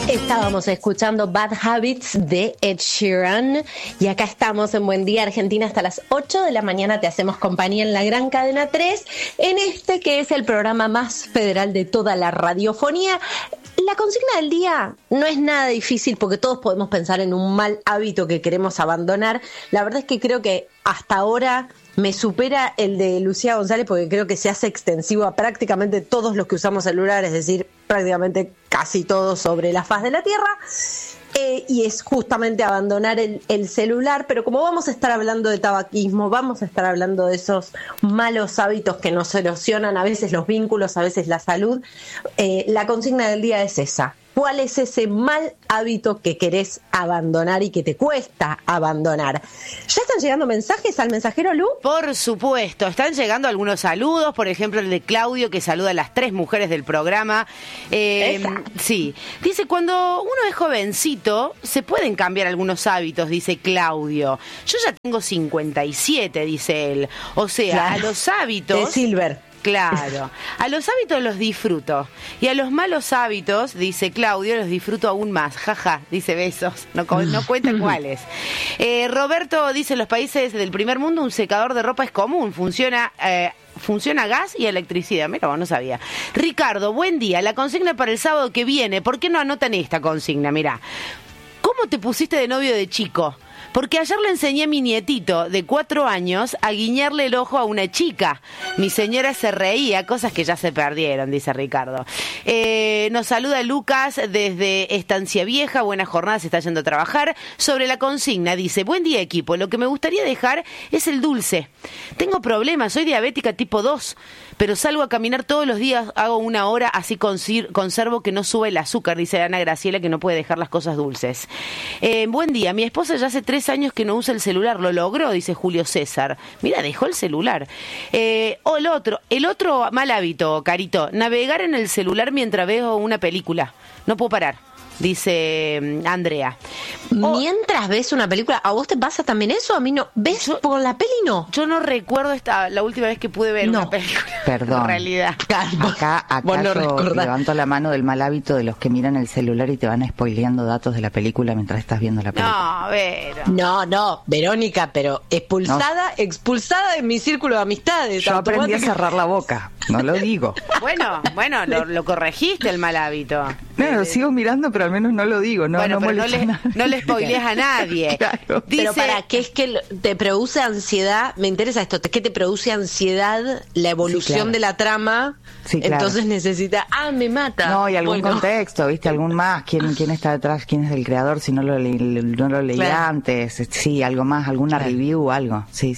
Estábamos escuchando Bad Habits de Ed Sheeran y acá estamos en Buen Día Argentina hasta las 8 de la mañana. Te hacemos compañía en la gran cadena 3 en este que es el programa más federal de toda la radiofonía. La consigna del día no es nada difícil porque todos podemos pensar en un mal hábito que queremos abandonar. La verdad es que creo que hasta ahora me supera el de Lucía González porque creo que se hace extensivo a prácticamente todos los que usamos celular, es decir, prácticamente casi todos sobre la faz de la Tierra. Y es justamente abandonar el celular, pero como vamos a estar hablando de tabaquismo, vamos a estar hablando de esos malos hábitos que nos erosionan a veces los vínculos, a veces la salud, la consigna del día es esa. ¿Cuál es ese mal hábito que querés abandonar y que te cuesta abandonar? ¿Ya están llegando mensajes al mensajero, Lu? Por supuesto, están llegando algunos saludos, por ejemplo el de Claudio que saluda a las 3 mujeres del programa. Sí, dice, cuando uno es jovencito se pueden cambiar algunos hábitos, dice Claudio. Yo ya tengo 57, dice él. O sea, claro, a los hábitos... De Silver. Claro, a los hábitos los disfruto y a los malos hábitos, dice Claudio, los disfruto aún más. Jaja, dice besos, no cuenta cuáles. Roberto dice, en los países del primer mundo un secador de ropa es común, funciona a gas y electricidad. Mira, no sabía. Ricardo, buen día, la consigna para el sábado que viene, ¿por qué no anotan esta consigna? Mirá, ¿cómo te pusiste de novio de chico? Porque ayer le enseñé a mi nietito de 4 años a guiñarle el ojo a una chica. Mi señora se reía, cosas que ya se perdieron, dice Ricardo. Nos saluda Lucas desde Estancia Vieja, buena jornada, se está yendo a trabajar. Sobre la consigna, dice, buen día equipo, lo que me gustaría dejar es el dulce. Tengo problemas, soy diabética tipo 2, pero salgo a caminar todos los días, hago 1 hora, así conservo que no sube el azúcar, dice Ana Graciela, que no puede dejar las cosas dulces. Buen día, mi esposa ya hace 3 años que no usa el celular, lo logró, dice Julio César. Mira, dejó el celular. O el otro mal hábito, Carito, navegar en el celular mientras veo una película. No puedo parar, dice Andrea. Mientras ves una película, ¿a vos te pasa también eso? A mí no. ¿Ves por la peli no? Yo no recuerdo la última vez que pude ver una película. Perdón. En realidad. Acá yo levanto la mano del mal hábito de los que miran el celular y te van spoileando datos de la película mientras estás viendo la película. No, Vero. No, Verónica, pero expulsada de mi círculo de amistades. Yo aprendí a cerrar la boca, no lo digo. Bueno, lo corregiste el mal hábito. No, sigo mirando, pero al menos no lo digo. No, bueno, no, no le spoileas a nadie. Claro. Dice, pero ¿para qué es que te produce ansiedad? Me interesa esto, es que te produce ansiedad la evolución de la trama. Sí, claro. Entonces necesita, me mata. No, y algún contexto, ¿viste? Algún más, quién está detrás, quién es el creador, si no lo leí antes. Sí, algo más, alguna review, algo. Sí.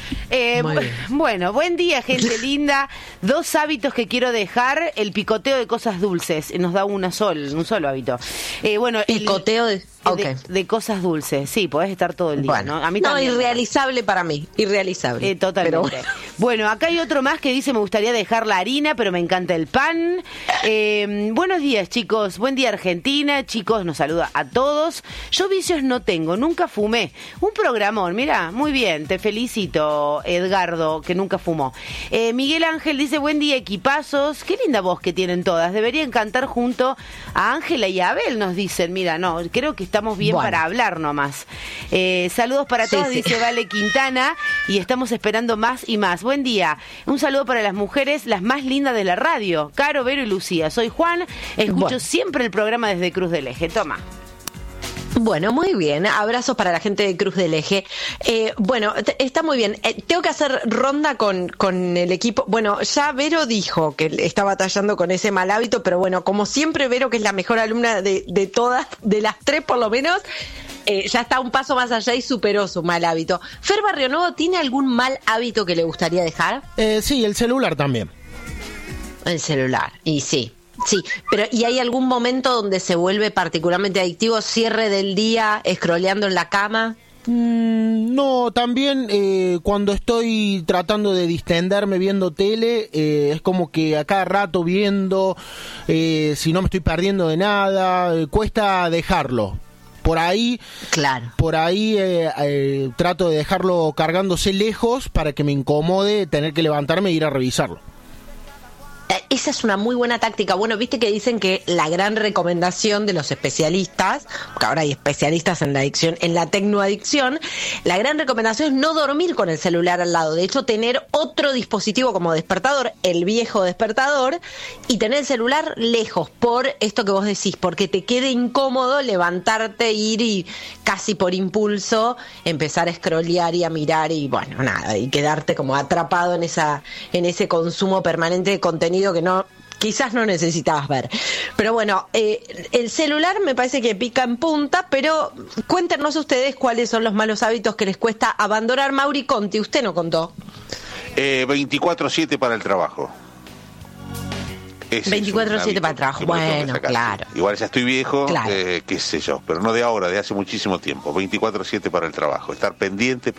Bueno, buen día, gente linda. 2 hábitos que quiero dejar, el picoteo de cosas dulces. Nos da un solo hábito. Picoteo de cosas dulces. Sí, podés estar todo el día, bueno, ¿no? A mí también. Irrealizable para mí, irrealizable. Totalmente. Pero... Bueno, acá hay otro más que dice, me gustaría dejar la harina, pero me encanta el pan. Buenos días, chicos. Buen día, Argentina. Chicos, nos saluda a todos. Yo vicios no tengo, nunca fumé. Un programón, mira, muy bien. Te felicito, Edgardo, que nunca fumó. Miguel Ángel dice, buen día, equipazos. Qué linda voz que tienen todas. Deberían cantar junto a Ángela y a Abel, nos dicen. Mira, no, creo que estamos bien para hablar nomás. Saludos para todos, dice Vale Quintana, y estamos esperando más y más. Buen día. Un saludo para las mujeres, las más lindas de la radio. Caro, Vero y Lucía. Soy Juan, escucho siempre el programa desde Cruz del Eje. Toma. Bueno, muy bien. Abrazos para la gente de Cruz del Eje. Bueno, está muy bien. Tengo que hacer ronda con el equipo. Bueno, ya Vero dijo que está batallando con ese mal hábito, pero bueno, como siempre, Vero, que es la mejor alumna de todas, de las 3 por lo menos, ya está un paso más allá y superó su mal hábito. Fer Barrionuevo, ¿tiene algún mal hábito que le gustaría dejar? Sí, el celular también. El celular, y sí, pero ¿y hay algún momento donde se vuelve particularmente adictivo? ¿Cierre del día, scrolleando en la cama? No, también cuando estoy tratando de distenderme viendo tele, es como que a cada rato viendo, si no me estoy perdiendo de nada, cuesta dejarlo. Por ahí trato de dejarlo cargándose lejos para que me incomode tener que levantarme e ir a revisarlo. esa es una muy buena táctica. Bueno, viste que dicen que la gran recomendación de los especialistas, porque ahora hay especialistas en la adicción, en la tecnoadicción, la gran recomendación es no dormir con el celular al lado. De hecho, tener otro dispositivo como despertador, el viejo despertador, y tener el celular lejos, por esto que vos decís, porque te quede incómodo levantarte, ir y casi por impulso empezar a scrollear y a mirar y bueno, nada, y quedarte como atrapado en ese consumo permanente de contenido que quizás no necesitabas ver. Pero bueno, el celular me parece que pica en punta, pero cuéntenos ustedes cuáles son los malos hábitos que les cuesta abandonar. Mauri Conti, usted no contó. 24/7 para el trabajo. 24/7 para el trabajo, bueno, claro. Igual ya estoy viejo, claro. Qué sé yo, pero no de ahora, de hace muchísimo tiempo. 24/7 para el trabajo, estar pendiente,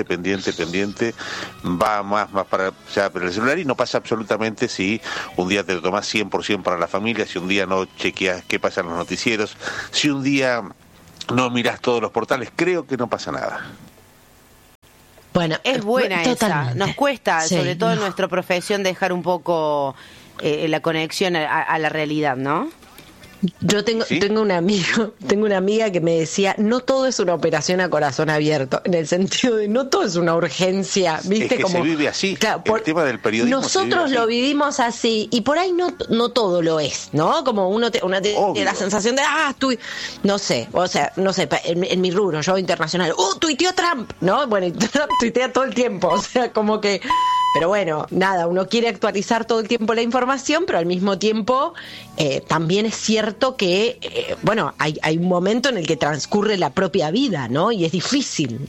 va más para ya, pero el celular, y no pasa absolutamente si un día te lo tomás 100% para la familia, si un día no chequeas qué pasa en los noticieros, si un día no mirás todos los portales, creo que no pasa nada. Bueno, es buena totalmente. esa, nos cuesta, Sí, sobre todo en nuestra profesión, dejar un poco la conexión a la realidad, ¿no? Yo tengo un amigo, tengo una amiga que me decía, no todo es una operación a corazón abierto, en el sentido de no todo es una urgencia, ¿viste? Es que como se vive así, claro, el tema del periodismo. Nosotros lo vivimos así, y por ahí no todo lo es, ¿no? Como uno tiene la sensación de, no sé, en mi rubro, yo internacional, tuiteó Trump, ¿no? Bueno, y Trump tuitea todo el tiempo, o sea, como que... Pero bueno, nada, uno quiere actualizar todo el tiempo la información, pero al mismo tiempo también es cierto que, hay un momento en el que transcurre la propia vida, ¿no? Y es difícil,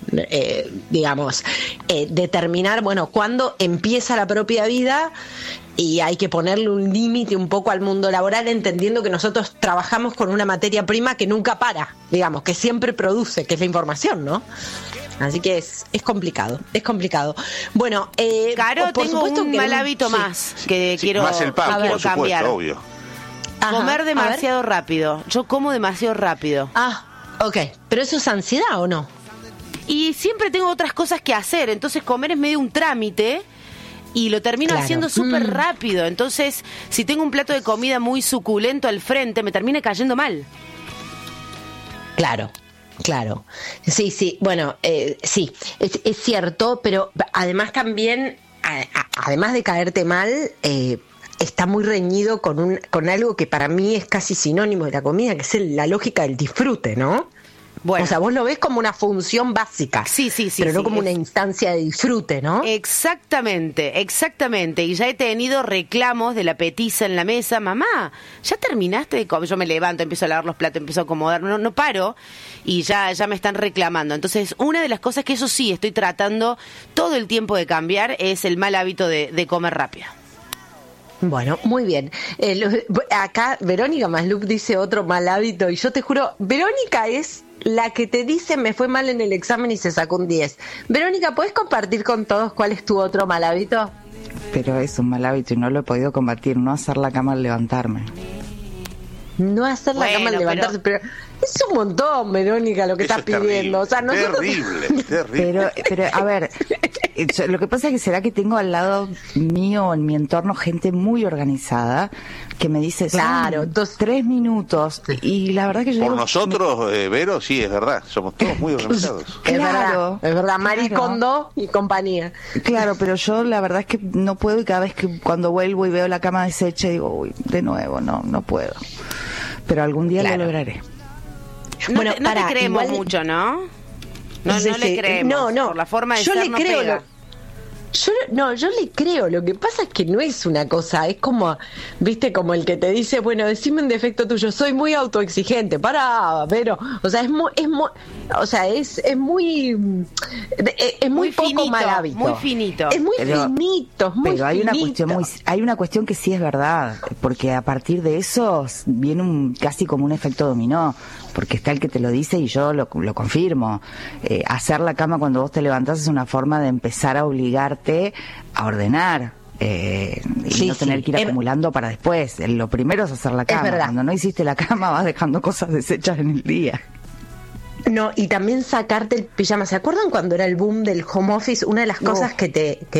determinar, cuándo empieza la propia vida, y hay que ponerle un límite un poco al mundo laboral, entendiendo que nosotros trabajamos con una materia prima que nunca para, digamos, que siempre produce, que es la información, ¿no? Así que es complicado, es complicado. Bueno, Caro, por tengo supuesto un que mal hábito más que quiero, más el pan, quiero por supuesto, cambiar. obvio. Ajá, Comer demasiado rápido. Yo como demasiado rápido. Ok. ¿Pero eso es ansiedad o no? Y siempre tengo otras cosas que hacer, entonces comer es medio un trámite y lo termino haciendo súper rápido. Entonces, si tengo un plato de comida muy suculento al frente, me termina cayendo mal. Claro. Sí, bueno, sí, es cierto, pero además también, además de caerte mal, está muy reñido con algo que para mí es casi sinónimo de la comida, que es la lógica del disfrute, ¿no? Bueno. O sea, vos lo ves como una función básica, sí, pero no como una instancia de disfrute, ¿no? Exactamente. Y ya he tenido reclamos de la petiza en la mesa. Mamá, ¿ya terminaste de comer? Yo me levanto, empiezo a lavar los platos, empiezo a acomodar, no paro, y ya me están reclamando. Entonces, una de las cosas que eso sí estoy tratando todo el tiempo de cambiar es el mal hábito de comer rápido. Bueno, muy bien. Acá Verónica Maslup dice otro mal hábito, y yo te juro, Verónica es la que te dice me fue mal en el examen y se sacó un 10. Verónica, ¿puedes compartir con todos cuál es tu otro mal hábito? Pero es un mal hábito y no lo he podido combatir, no hacer la cama al levantarme. No hacer la cama al levantarse, pero es un montón, Verónica, lo que Eso estás pidiendo. Terrible, o sea, nosotros... terrible. Pero, a ver, lo que pasa es que será que tengo al lado mío, en mi entorno, gente muy organizada que me dice, claro, 3 minutos. Y la verdad que yo Por digo, nosotros, Vero, sí, es verdad, somos todos muy organizados. Claro, es verdad, Mari claro. Kondo y compañía. Claro, pero yo la verdad es que no puedo, y cada vez que cuando vuelvo y veo la cama deshecha digo, uy, de nuevo, no puedo. Pero algún día lo lograré. No te creemos igual... mucho, ¿no? No le creemos. No. Por la forma de yo ser le nos creo pega. Yo le creo, lo que pasa es que no es una cosa, es como, viste, como el que te dice, bueno, decime un defecto tuyo, soy muy autoexigente, pero, o sea, es muy poco finito, mal hábito. muy finito. Es muy finito, muy pero hay finito. hay una cuestión que sí es verdad, porque a partir de eso viene casi como un efecto dominó, porque está el que te lo dice y yo lo confirmo. Hacer la cama cuando vos te levantás es una forma de empezar a obligarte a ordenar. Y no tener que ir acumulando para después. Lo primero es hacer la cama. Cuando no hiciste la cama vas dejando cosas deshechas en el día. No, y también sacarte el pijama. ¿Se acuerdan cuando era el boom del home office? Una de las cosas que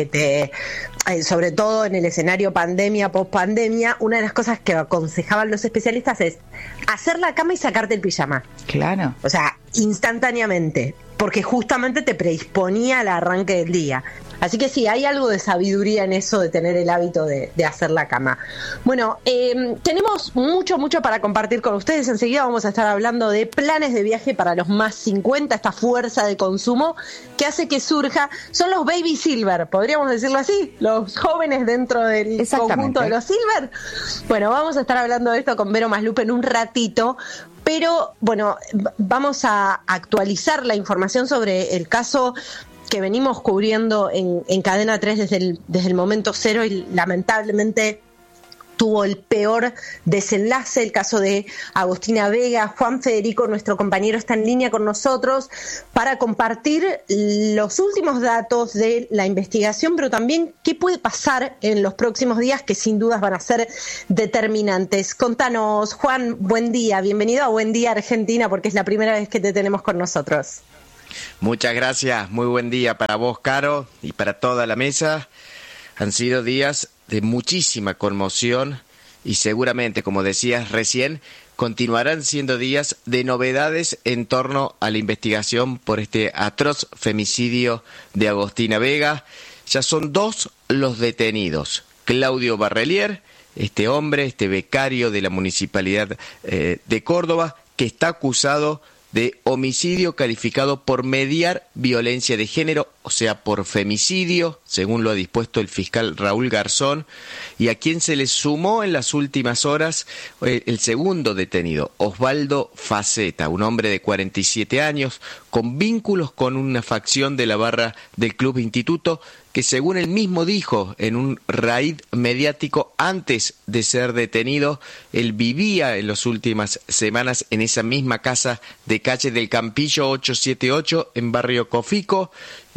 te sobre todo en el escenario pandemia, post-pandemia, una de las cosas que aconsejaban los especialistas es hacer la cama y sacarte el pijama. Claro. O sea, instantáneamente, porque justamente te predisponía al arranque del día. Así que sí, hay algo de sabiduría en eso de tener el hábito de hacer la cama. Bueno, tenemos mucho para compartir con ustedes. Enseguida vamos a estar hablando de planes de viaje para los más 50, esta fuerza de consumo que hace que surja. Son los baby silver, podríamos decirlo así, los jóvenes dentro del conjunto de los silver. Bueno, vamos a estar hablando de esto con Vero Maslupe en un ratito. Pero, bueno, vamos a actualizar la información sobre el caso que venimos cubriendo en Cadena 3 desde el momento cero y lamentablemente tuvo el peor desenlace, el caso de Agostina Vega. Juan Federico, nuestro compañero, está en línea con nosotros para compartir los últimos datos de la investigación, pero también qué puede pasar en los próximos días que sin dudas van a ser determinantes. Contanos, Juan, buen día, bienvenido a Buen Día Argentina, porque es la primera vez que te tenemos con nosotros. Muchas gracias, muy buen día para vos, Caro, y para toda la mesa. Han sido días de muchísima conmoción y seguramente, como decías recién, continuarán siendo días de novedades en torno a la investigación por este atroz femicidio de Agostina Vega. Ya son 2 los detenidos. Claudio Barrelier, este hombre, este becario de la Municipalidad de Córdoba, que está acusado de homicidio calificado por mediar violencia de género, o sea, por femicidio, según lo ha dispuesto el fiscal Raúl Garzón, y a quien se le sumó en las últimas horas el segundo detenido, Osvaldo Faceta, un hombre de 47 años, con vínculos con una facción de la barra del Club Instituto, que según él mismo dijo en un raid mediático antes de ser detenido, él vivía en las últimas semanas en esa misma casa de calle del Campillo 878 en barrio Cofico,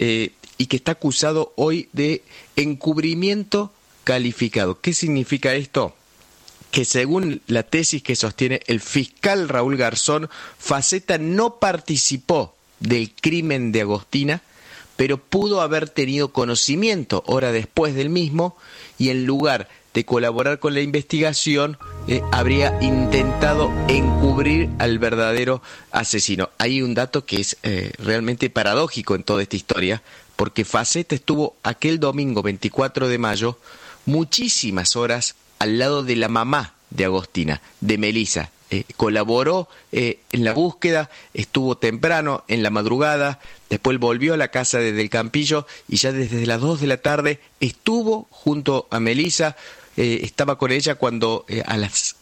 y que está acusado hoy de encubrimiento calificado. ¿Qué significa esto? Que según la tesis que sostiene el fiscal Raúl Garzón, Faceta no participó del crimen de Agostina, pero pudo haber tenido conocimiento hora después del mismo y en lugar de colaborar con la investigación habría intentado encubrir al verdadero asesino. Hay un dato que es realmente paradójico en toda esta historia, porque Faceta estuvo aquel domingo 24 de mayo muchísimas horas al lado de la mamá de Agostina, de Melisa. Colaboró en la búsqueda, estuvo temprano en la madrugada, después volvió a la casa del Campillo y ya desde las 2 de la tarde estuvo junto a Melisa, estaba con ella cuando a las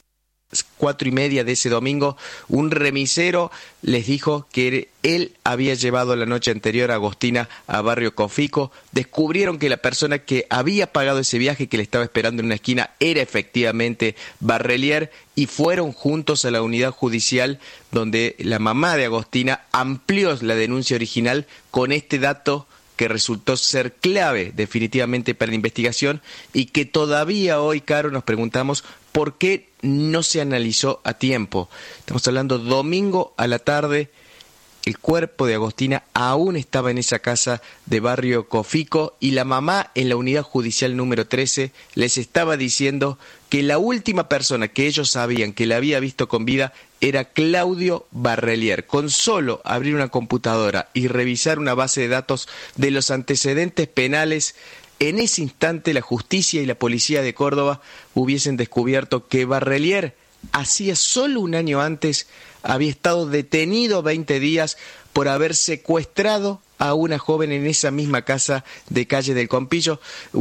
4:30 de ese domingo un remisero les dijo que él había llevado la noche anterior a Agostina a barrio Cofico. Descubrieron que la persona que había pagado ese viaje, que le estaba esperando en una esquina, era efectivamente Barrelier, y fueron juntos a la unidad judicial donde la mamá de Agostina amplió la denuncia original con este dato que resultó ser clave definitivamente para la investigación y que todavía hoy, Caro, nos preguntamos por qué no se analizó a tiempo. Estamos hablando domingo a la tarde, el cuerpo de Agostina aún estaba en esa casa de barrio Cofico y la mamá en la unidad judicial número 13 les estaba diciendo que la última persona que ellos sabían que la había visto con vida era Claudio Barrelier. Con solo abrir una computadora y revisar una base de datos de los antecedentes penales, en ese instante la justicia y la policía de Córdoba hubiesen descubierto que Barrelier hacía solo un año antes había estado detenido 20 días por haber secuestrado a una joven en esa misma casa de calle del Campillo,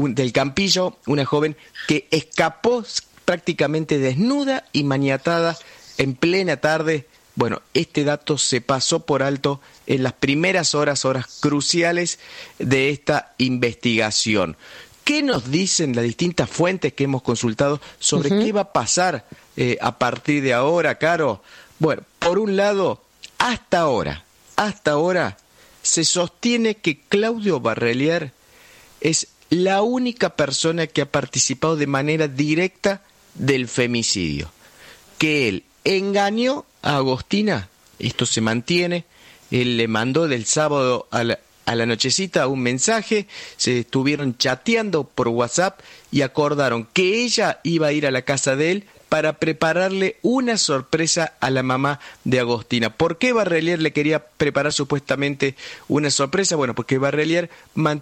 una joven que escapó prácticamente desnuda y maniatada en plena tarde. Bueno, este dato se pasó por alto en las primeras horas cruciales de esta investigación. ¿Qué nos dicen las distintas fuentes que hemos consultado sobre qué va a pasar a partir de ahora, Caro? Bueno, por un lado, hasta ahora, se sostiene que Claudio Barrelier es la única persona que ha participado de manera directa del femicidio. Que él engañó a Agostina, esto se mantiene, Él le mandó del sábado a la nochecita un mensaje, se estuvieron chateando por WhatsApp y acordaron que ella iba a ir a la casa de él para prepararle una sorpresa a la mamá de Agostina. ¿Por qué Barrelier le quería preparar supuestamente una sorpresa? Bueno, porque Barrelier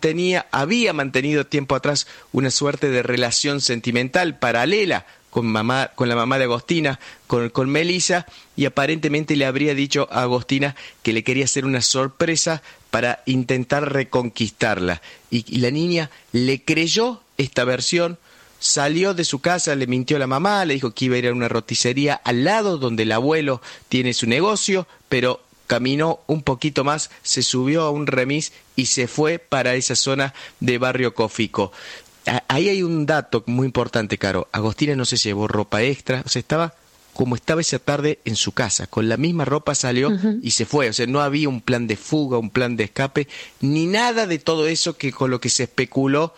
había mantenido tiempo atrás una suerte de relación sentimental paralela con la mamá de Agostina, con Melissa, y aparentemente le habría dicho a Agostina que le quería hacer una sorpresa para intentar reconquistarla. Y la niña le creyó esta versión, salió de su casa, le mintió a la mamá, le dijo que iba a ir a una roticería al lado donde el abuelo tiene su negocio, pero caminó un poquito más, se subió a un remis y se fue para esa zona de Barrio Cofico. Ahí hay un dato muy importante, Caro. Agostina no se llevó ropa extra, o sea, estaba como estaba esa tarde en su casa, con la misma ropa salió y se fue, o sea, no había un plan de fuga, un plan de escape, ni nada de todo eso que con lo que se especuló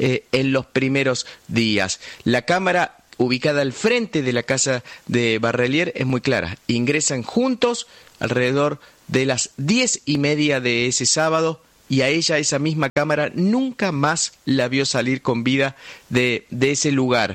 en los primeros días. La cámara ubicada al frente de la casa de Barrelier es muy clara. Ingresan juntos alrededor de las 10:30 de ese sábado, y a ella, esa misma cámara, nunca más la vio salir con vida de ese lugar.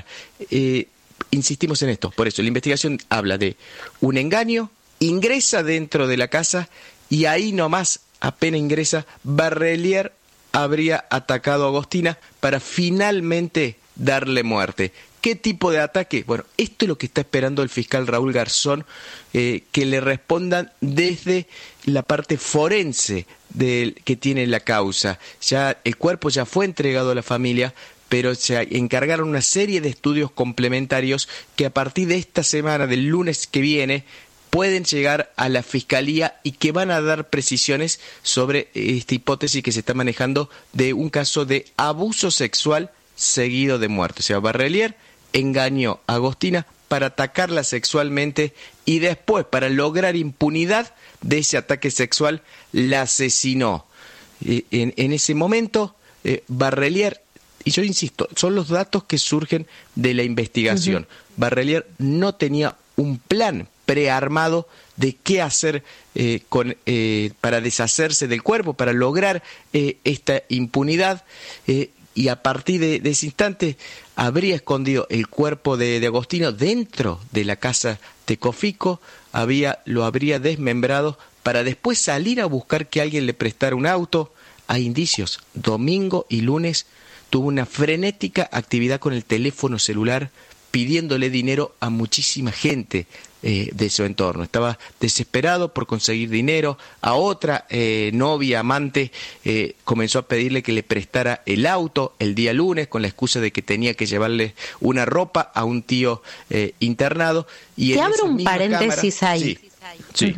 Insistimos en esto, por eso la investigación habla de un engaño, ingresa dentro de la casa y ahí nomás, apenas ingresa, Barrelier habría atacado a Agostina para finalmente darle muerte. ¿Qué tipo de ataque? Bueno, esto es lo que está esperando el fiscal Raúl Garzón, que le respondan desde la parte forense que tiene la causa. Ya el cuerpo ya fue entregado a la familia, pero se encargaron una serie de estudios complementarios que a partir de esta semana, del lunes que viene, pueden llegar a la Fiscalía y que van a dar precisiones sobre esta hipótesis que se está manejando de un caso de abuso sexual seguido de muerte. O sea, Barrelier engañó a Agostina para atacarla sexualmente y después, para lograr impunidad de ese ataque sexual, la asesinó. En ese momento, Barrelier, y yo insisto, son los datos que surgen de la investigación. Barrelier no tenía un plan prearmado de qué hacer para deshacerse del cuerpo, para lograr esta impunidad, y a partir de ese instante habría escondido el cuerpo de Agostino dentro de la casa de Cofico, lo habría desmembrado para después salir a buscar que alguien le prestara un auto. Hay indicios, domingo y lunes tuvo una frenética actividad con el teléfono celular pidiéndole dinero a muchísima gente de su entorno. Estaba desesperado por conseguir dinero. A otra novia, amante, comenzó a pedirle que le prestara el auto el día lunes con la excusa de que tenía que llevarle una ropa a un tío internado. Y te abro un paréntesis ahí. Sí.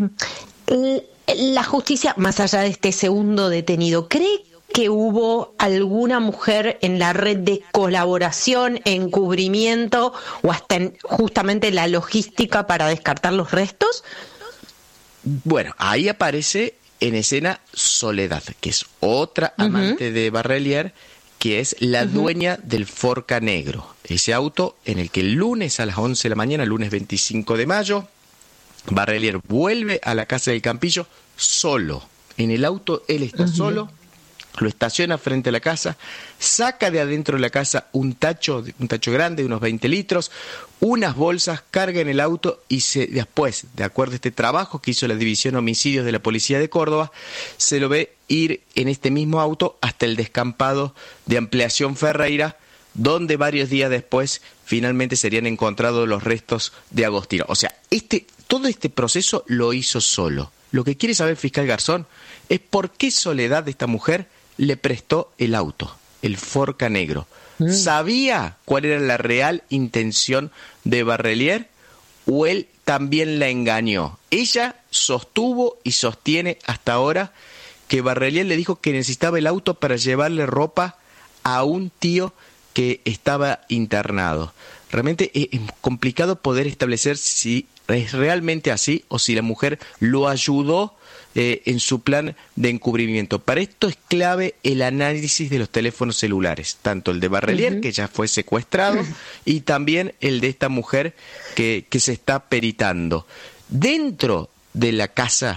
La justicia, más allá de este segundo detenido, ¿cree que hubo alguna mujer en la red de colaboración, encubrimiento o hasta justamente la logística para descartar los restos? Bueno, ahí aparece en escena Soledad, que es otra amante de Barrelier, que es la dueña del Forca Negro, ese auto en el que el lunes a las 11 de la mañana, lunes 25 de mayo, Barrelier vuelve a la casa del Campillo solo. En el auto él está solo. Lo estaciona frente a la casa, saca de adentro de la casa un tacho grande de unos 20 litros, unas bolsas, carga en el auto y después, de acuerdo a este trabajo que hizo la División Homicidios de la Policía de Córdoba, se lo ve ir en este mismo auto hasta el descampado de Ampliación Ferreira, donde varios días después finalmente serían encontrados los restos de Agostino. O sea, todo este proceso lo hizo solo. Lo que quiere saber el fiscal Garzón es por qué Soledad, esta mujer, le prestó el auto, el Forca Negro. ¿Sabía cuál era la real intención de Barrelier o él también la engañó? Ella sostuvo y sostiene hasta ahora que Barrelier le dijo que necesitaba el auto para llevarle ropa a un tío que estaba internado. Realmente es complicado poder establecer si es realmente así o si la mujer lo ayudó en su plan de encubrimiento. Para esto es clave el análisis de los teléfonos celulares, tanto el de Barrelier, que ya fue secuestrado, y también el de esta mujer que se está peritando. Dentro de la casa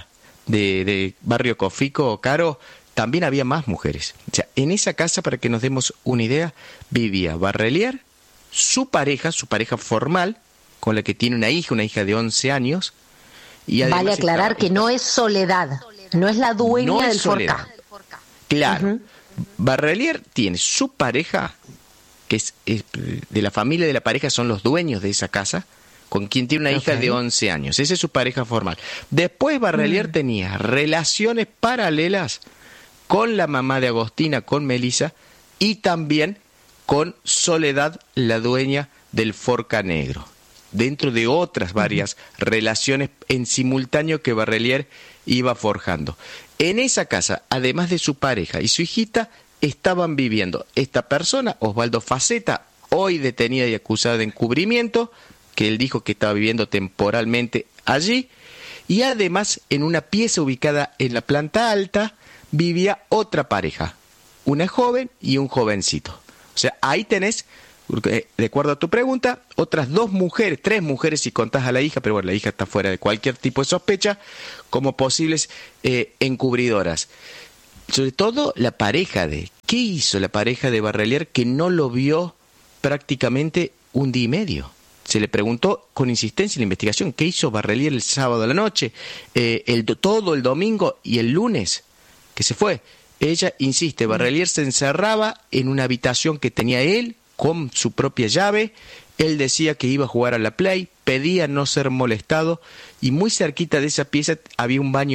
de Barrio Cofico, Caro, también había más mujeres. O sea, en esa casa, para que nos demos una idea, vivía Barrelier, su pareja formal, con la que tiene una hija de 11 años. Y vale aclarar que no es Soledad, no es la dueña del Forca. Claro. Barrelier tiene su pareja, que es de la familia de la pareja, son los dueños de esa casa, con quien tiene una hija de 11 años. Esa es su pareja formal. Después Barrelier tenía relaciones paralelas con la mamá de Agostina, con Melisa, y también con Soledad, la dueña del Forca Negro, dentro de otras varias relaciones en simultáneo que Barrelier iba forjando. En esa casa, además de su pareja y su hijita, estaban viviendo esta persona, Osvaldo Faceta, hoy detenida y acusada de encubrimiento, que él dijo que estaba viviendo temporalmente allí, y además en una pieza ubicada en la planta alta vivía otra pareja, una joven y un jovencito. O sea, ahí tenés, de acuerdo a tu pregunta, otras 3 mujeres si contás a la hija, pero bueno, la hija está fuera de cualquier tipo de sospecha, como posibles encubridoras. Sobre todo la pareja ¿qué hizo la pareja de Barrelier que no lo vio prácticamente un día y medio? Se le preguntó con insistencia en la investigación, ¿qué hizo Barrelier el sábado a la noche, todo el domingo y el lunes que se fue? Ella insiste, Barrelier se encerraba en una habitación que tenía él con su propia llave. Él decía que iba a jugar a la Play, pedía no ser molestado, y muy cerquita de esa pieza había un baño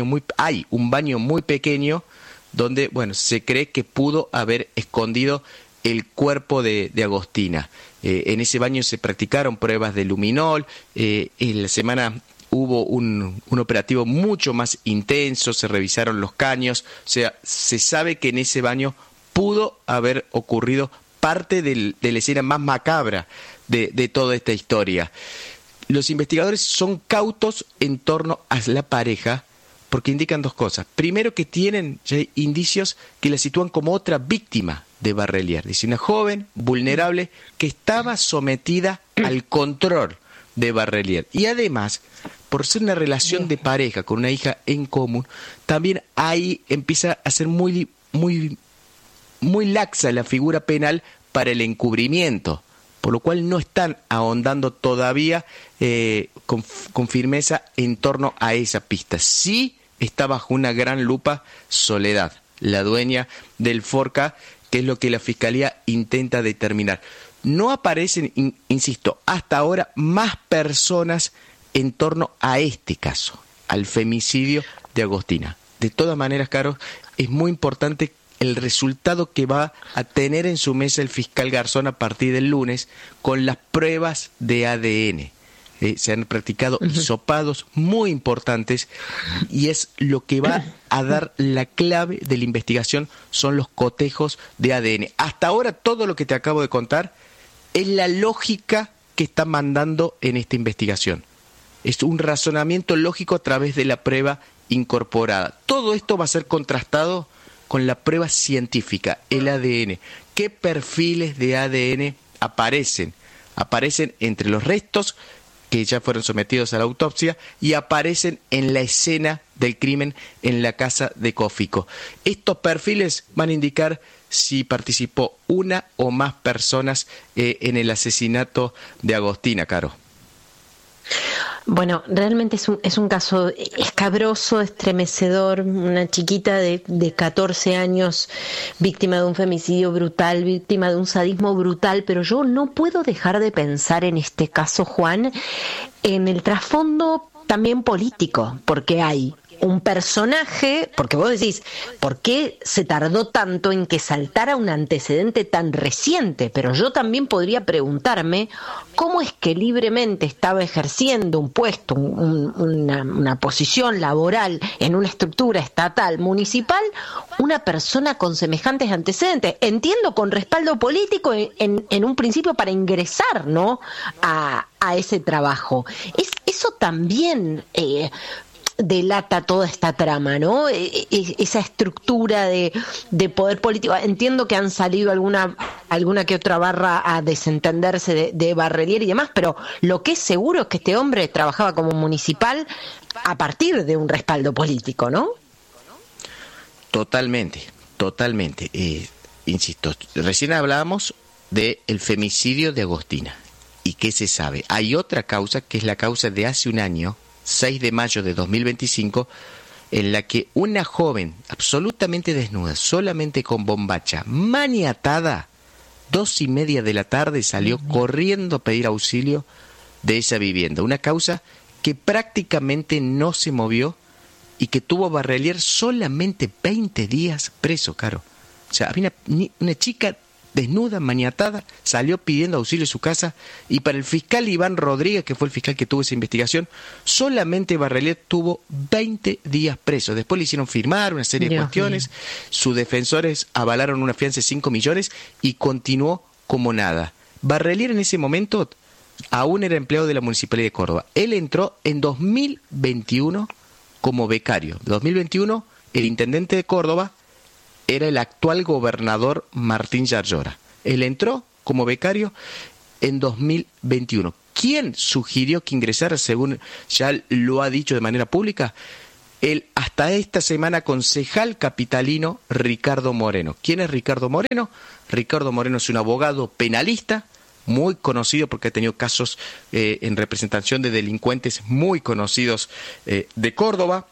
muy pequeño donde, bueno, se cree que pudo haber escondido el cuerpo de Agostina. En ese baño se practicaron pruebas de luminol. En la semana hubo un operativo mucho más intenso, se revisaron los caños. O sea, se sabe que en ese baño pudo haber ocurrido parte de la escena más macabra de toda esta historia. Los investigadores son cautos en torno a la pareja porque indican 2 cosas. Primero, que tienen indicios que la sitúan como otra víctima de Barrelier. Dice, una joven vulnerable que estaba sometida al control de Barrelier. Y además, por ser una relación de pareja con una hija en común, también ahí empieza a ser muy laxa la figura penal para el encubrimiento, por lo cual no están ahondando todavía con firmeza en torno a esa pista. Sí está bajo una gran lupa Soledad, la dueña del Forca, que es lo que la Fiscalía intenta determinar. No aparecen, insisto, hasta ahora más personas en torno a este caso, al femicidio de Agostina. De todas maneras, Caro, es muy importante el resultado que va a tener en su mesa el fiscal Garzón a partir del lunes con las pruebas de ADN. Se han practicado hisopados muy importantes y es lo que va a dar la clave de la investigación, son los cotejos de ADN. Hasta ahora todo lo que te acabo de contar es la lógica que está mandando en esta investigación. Es un razonamiento lógico a través de la prueba incorporada. Todo esto va a ser contrastado con la prueba científica, el ADN. ¿Qué perfiles de ADN aparecen? Aparecen entre los restos que ya fueron sometidos a la autopsia y aparecen en la escena del crimen en la casa de Cofico. Estos perfiles van a indicar si participó una o más personas en el asesinato de Agostina, Caro. Bueno, realmente es un caso escabroso, estremecedor, una chiquita de 14 años, víctima de un femicidio brutal, víctima de un sadismo brutal, pero yo no puedo dejar de pensar en este caso, Juan, en el trasfondo también político, porque hay un personaje, porque vos decís, ¿por qué se tardó tanto en que saltara un antecedente tan reciente? Pero yo también podría preguntarme cómo es que libremente estaba ejerciendo un puesto, una posición laboral en una estructura estatal, municipal, una persona con semejantes antecedentes. Entiendo, con respaldo político en un principio para ingresar, ¿no?, a ese trabajo. Eso también delata toda esta trama, ¿no? Esa estructura de poder político. Entiendo que han salido alguna que otra barra a desentenderse de Barrelier y demás, pero lo que es seguro es que este hombre trabajaba como municipal a partir de un respaldo político, ¿no? Totalmente. Insisto, recién hablábamos del femicidio de Agostina. ¿Y qué se sabe? Hay otra causa, que es la causa de hace un año, 6 de mayo de 2025, en la que una joven absolutamente desnuda, solamente con bombacha, maniatada, 2:30 de la tarde, salió corriendo a pedir auxilio de esa vivienda. Una causa que prácticamente no se movió y que tuvo Barrelier solamente 20 días preso, Caro. O sea, había una chica desnuda, maniatada, salió pidiendo auxilio en su casa, y para el fiscal Iván Rodríguez, que fue el fiscal que tuvo esa investigación, solamente Barrelier tuvo 20 días preso. Después le hicieron firmar una serie de cuestiones, sus defensores avalaron una fianza de 5 millones y continuó como nada. Barrelier en ese momento aún era empleado de la Municipalidad de Córdoba. Él entró en 2021 como becario. En 2021 el intendente de Córdoba era el actual gobernador Martín Yarlora. Él entró como becario en 2021. ¿Quién sugirió que ingresara, según ya lo ha dicho de manera pública? El hasta esta semana concejal capitalino Ricardo Moreno. ¿Quién es Ricardo Moreno? Ricardo Moreno es un abogado penalista, muy conocido porque ha tenido casos en representación de delincuentes muy conocidos de Córdoba,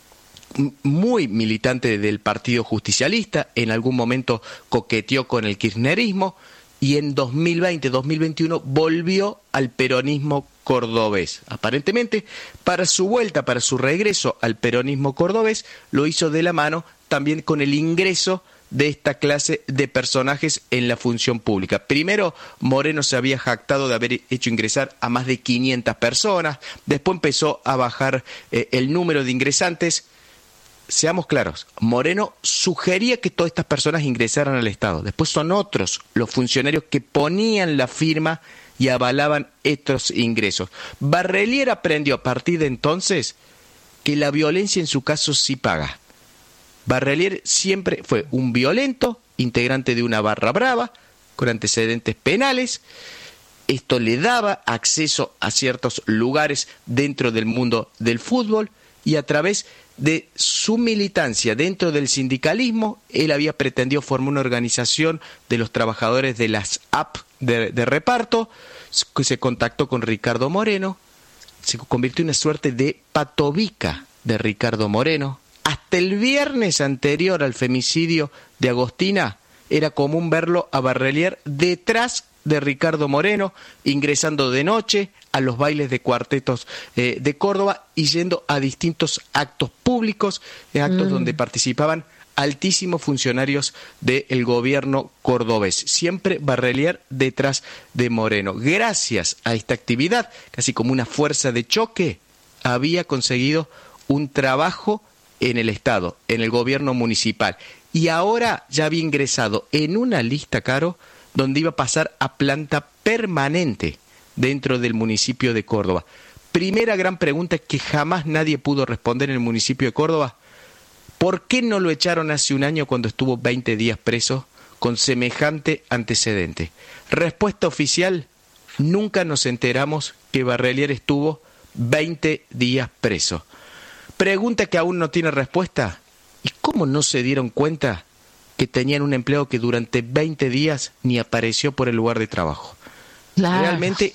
muy militante del Partido Justicialista, en algún momento coqueteó con el kirchnerismo y en 2020-2021 volvió al peronismo cordobés. Aparentemente, para su vuelta, para su regreso al peronismo cordobés, lo hizo de la mano también con el ingreso de esta clase de personajes en la función pública. Primero, Moreno se había jactado de haber hecho ingresar a más de 500 personas, después empezó a bajar el número de ingresantes. Seamos claros, Moreno sugería que todas estas personas ingresaran al Estado. Después son otros los funcionarios que ponían la firma y avalaban estos ingresos. Barrelier aprendió a partir de entonces que la violencia en su caso sí paga. Barrelier siempre fue un violento, integrante de una barra brava, con antecedentes penales. Esto le daba acceso a ciertos lugares dentro del mundo del fútbol, y a través de su militancia dentro del sindicalismo, él había pretendido formar una organización de los trabajadores de las apps de reparto, que se contactó con Ricardo Moreno, se convirtió en una suerte de patobica de Ricardo Moreno. Hasta el viernes anterior al femicidio de Agostina, era común verlo a Barrelier detrás de Ricardo Moreno, ingresando de noche a los bailes de cuartetos de Córdoba y yendo a distintos actos públicos, actos donde participaban altísimos funcionarios del gobierno cordobés. Siempre Barrelier detrás de Moreno. Gracias a esta actividad, casi como una fuerza de choque, había conseguido un trabajo en el Estado, en el gobierno municipal. Y ahora ya había ingresado en una lista, Caro, donde iba a pasar a planta permanente dentro del municipio de Córdoba. Primera gran pregunta que jamás nadie pudo responder en el municipio de Córdoba: ¿por qué no lo echaron hace un año cuando estuvo 20 días preso con semejante antecedente? Respuesta oficial: nunca nos enteramos que Barrelier estuvo 20 días preso. Pregunta que aún no tiene respuesta: ¿y cómo no se dieron cuenta que tenían un empleado que durante 20 días ni apareció por el lugar de trabajo? Claro. Realmente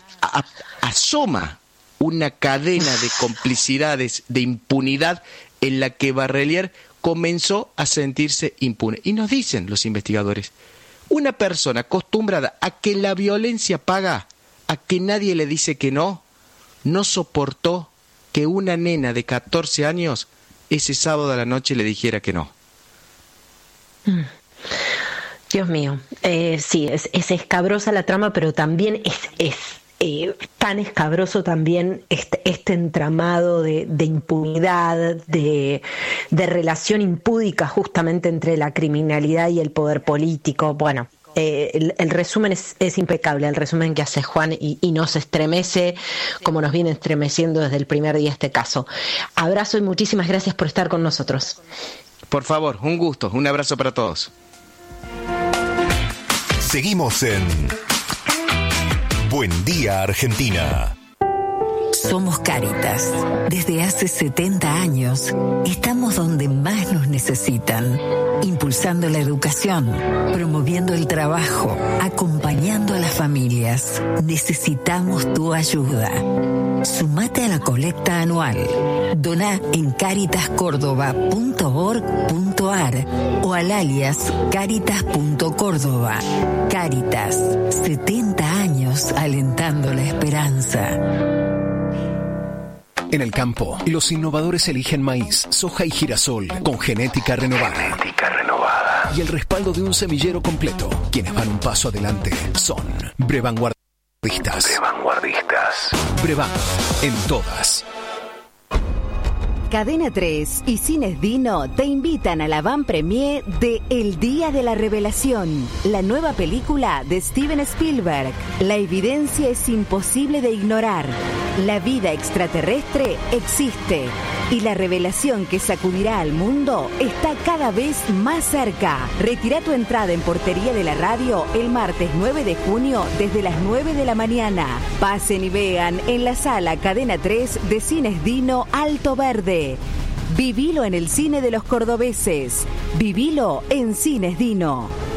asoma una cadena de complicidades, de impunidad, en la que Barrelier comenzó a sentirse impune. Y nos dicen los investigadores, una persona acostumbrada a que la violencia paga, a que nadie le dice que no soportó que una nena de 14 años ese sábado a la noche le dijera que no. Dios mío, sí, es escabrosa la trama, pero también es tan escabroso también este entramado de impunidad, de relación impúdica justamente entre la criminalidad y el poder político. Bueno, el resumen es impecable, el resumen que hace Juan y nos estremece como nos viene estremeciendo desde el primer día este caso. Abrazo y muchísimas gracias por estar con nosotros. Por favor, un gusto, un abrazo para todos. Seguimos en Buen Día Argentina. Somos Cáritas. Desde hace 70 años estamos donde más nos necesitan, impulsando la educación, promoviendo el trabajo, acompañando a las familias. Necesitamos tu ayuda. Sumate a la colecta anual. Doná en caritascórdoba.org.ar o al alias caritas.córdoba. Cáritas, 70 años alentando la esperanza. En el campo, los innovadores eligen maíz, soja y girasol con genética renovada. Y el respaldo de un semillero completo. Quienes van un paso adelante son Brevanguardistas. Brevan, en todas. Cadena 3 y Cines Dino te invitan a la van premier de El Día de la Revelación, la nueva película de Steven Spielberg. La evidencia es imposible de ignorar. La vida extraterrestre existe y la revelación que sacudirá al mundo está cada vez más cerca. Retira tu entrada en Portería de la Radio el martes 9 de junio desde las 9 de la mañana. Pasen y vean en la sala Cadena 3 de Cines Dino Alto Verde. Vivilo en el cine de los cordobeses. Vivilo en Cines Dino.